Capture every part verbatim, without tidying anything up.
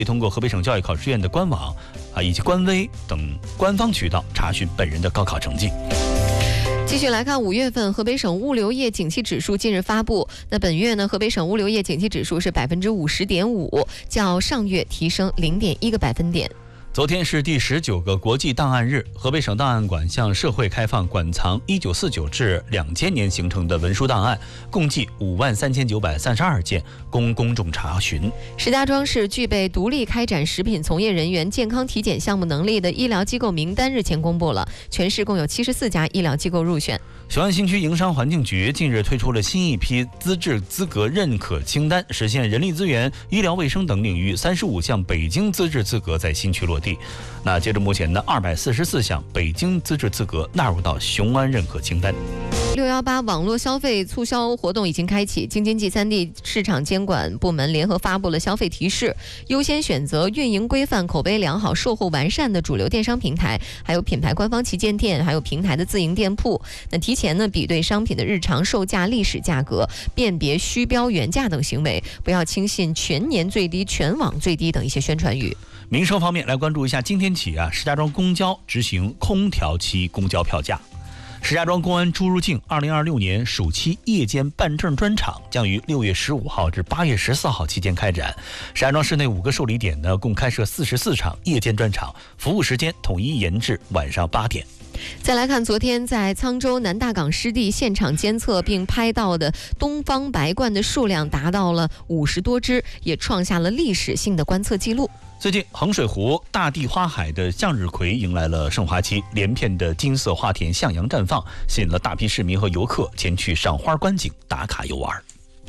通过河北省教育考试院的官网啊以及官微等官方渠道查询本人的高考成绩。 继续来看五月份河北省物流业景气指数近日发布，那本月呢，河北省物流业景气指数是百分之五十点五，较上月提升零点一个百分点。 昨天是第十九个国际档案日，河北省档案馆向社会开放馆藏一九四九至两千年形成的文书档案，共计五万三千九百三十二件，供公众查询。 石家庄市具备独立开展食品从业人员健康体检项目能力的医疗机构名单日前公布了，全市共有七十四家医疗机构入选。 雄安新区营商环境局近日推出了新一批资质资格认可清单，实现人力资源、医疗卫生等领域三十五项北京资质资格在新区落地。那截至目前呢，二百四十四项北京资质资格纳入到雄安认可清单。 六一八网络消费促销活动已经开启，京津冀三地市场监管部门联合发布了消费提示，优先选择运营规范、口碑良好、售后完善的主流电商平台，还有品牌官方旗舰店，还有平台的自营店铺。那提前呢比对商品的日常售价、历史价格，辨别虚标原价等行为，不要轻信全年最低、全网最低等一些宣传语。 民生方面来关注一下，今天起啊，石家庄公交执行空调期公交票价。石家庄公安出入境二零二六年暑期夜间办证专场将于六月十五号至八月十四号期间开展。石家庄市内五个受理点呢，共开设四十四场夜间专场，服务时间统一延至晚上八点。 再来看昨天在沧州南大港湿地现场监测并拍到的东方白鹳的数量达到了五十多只，也创下了历史性的观测记录。 最近衡水湖大地花海的向日葵迎来了盛华期，连片的金色花田向阳绽放，吸引了大批市民和游客前去赏花观景、打卡游玩。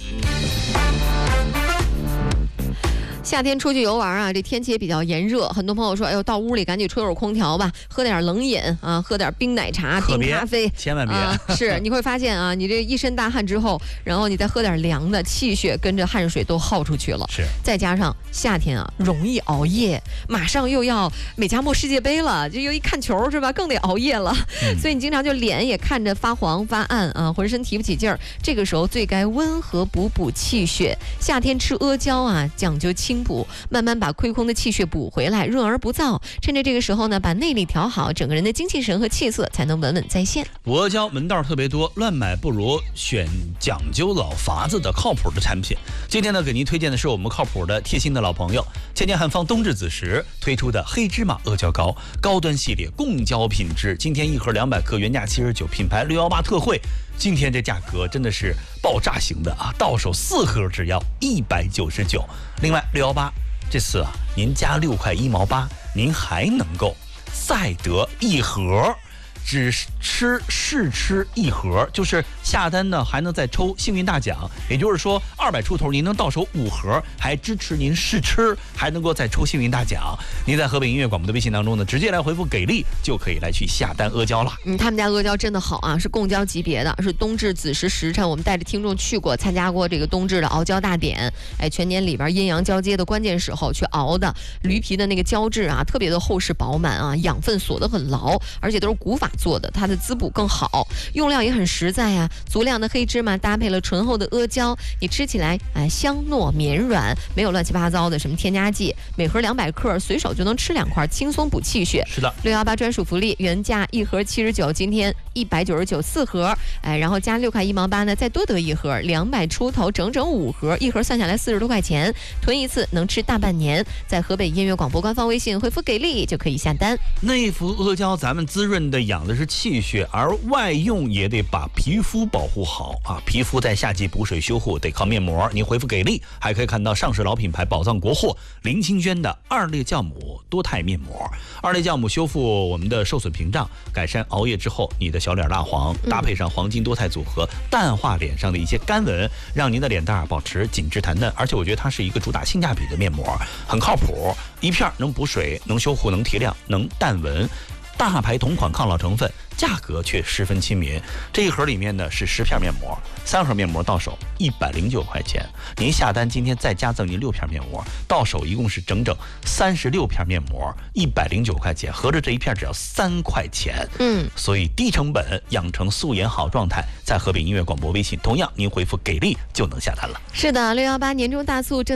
夏天出去游玩啊，这天气也比较炎热，很多朋友说，哎呦，到屋里赶紧吹会儿空调吧，喝点冷饮啊，喝点冰奶茶、冰咖啡， 千万别、 啊、是你会发现啊，你这一身大汗之后，然后你再喝点凉的，气血跟着汗水都耗出去了。 是， 再加上夏天啊，容易熬夜，马上又要美加墨世界杯了，就又一看球是吧，更得熬夜了、嗯，所以你经常就脸也看着发黄发暗啊，浑身提不起劲儿。这个时候最该温和补补气血，夏天吃阿胶啊，讲究清补，慢慢把亏空的气血补回来，润而不燥。趁着这个时候呢，把内力调好，整个人的精气神和气色才能稳稳在线。 补阿胶门道特别多，乱买不如选讲究老法子的靠谱的产品。今天呢，给您推荐的是我们靠谱的贴心的老朋友千年汉方冬至子时推出的黑芝麻阿胶膏，高端系列贡胶品质，今天一盒两百克原价七十九，品牌六一八特惠。今天这价格真的是爆炸型的啊！到手四盒只要一百九十九。另外六一八这次啊，您加六块一毛八，您还能够再得一盒。只吃试吃一盒，就是下单呢还能再抽幸运大奖，也就是说二百出头您能到手五盒，还支持您试吃，还能够再抽幸运大奖。您在河北音乐广播的微信当中呢，直接来回复给力就可以来去下单阿胶了。 嗯，他们家阿胶真的好啊，是贡胶级别的，是冬至子时时辰，我们带着听众去过，参加过这个冬至的熬胶大典。哎，全年里边阴阳交接的关键时候去熬的，驴皮的那个胶质啊，特别的厚实饱满啊，养分锁得很牢，而且都是古法做的，它的滋补更好，用料也很实在呀、啊。足量的黑芝麻搭配了醇厚的阿胶，你吃起来哎香糯绵软，没有乱七八糟的什么添加剂。每盒两百克，随手就能吃两块，轻松补气血。 是的， 六一八专属福利，原价一盒七十九，今天一百九十九四盒，哎，然后加六块一毛八呢，再多得一盒，两百出头，整整五盒，一盒算下来四十多块钱，囤一次能吃大半年。在河北音乐广播官方微信回复给力就可以下单。 内服阿胶，咱们滋润的养的是气血，而外用也得把皮肤保护好啊！皮肤在夏季补水修护得靠面膜，您回复给力，还可以看到上市老品牌宝藏国货林清轩的二裂酵母多肽面膜。二裂酵母修复我们的受损屏障，改善熬夜之后你的小脸蜡黄，搭配上黄金多肽组合，淡化脸上的一些干纹，让您的脸蛋保持紧致弹嫩。而且我觉得它是一个主打性价比的面膜，很靠谱，一片能补水，能修护，能提亮，能淡纹。大牌同款抗老成分，价格却十分亲民。这一盒里面呢是十片面膜，三盒面膜到手一百零九块钱。您下单今天再加赠您六片面膜，到手一共是整整三十六片面膜，一百零九块钱，合着这一片只要三块钱。 嗯， 所以低成本养成素颜好状态，在河北音乐广播微信，同样您回复给力就能下单了。 是的，六一八年终大促正